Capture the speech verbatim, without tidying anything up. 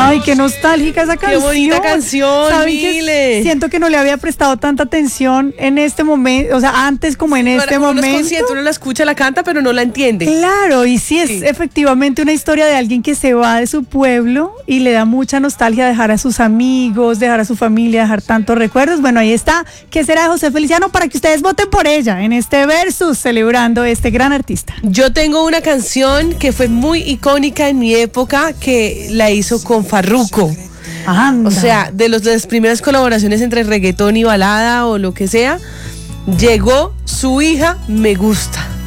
Ay, qué nostálgica esa canción. Qué bonita canción, ¿Saben Mile? qué? Siento que no le había prestado tanta atención en este momento, o sea, antes como en este Ahora, uno es momento. consciente, uno la escucha, la canta, pero no la entiende. Claro, y sí es Sí. efectivamente una historia de alguien que se va de su pueblo y le da mucha nostalgia dejar a sus amigos, dejar a su familia, dejar tantos recuerdos. Bueno, ahí está. ¿Qué será de José Feliciano? Para que ustedes voten por ella en este versus celebrando este gran artista. Yo tengo una canción que fue muy icónica en mi época, que la hizo con Farruko. Anda. O sea, de, los, de las primeras colaboraciones entre reggaetón y balada o lo que sea, llegó Su Hija Me Gusta.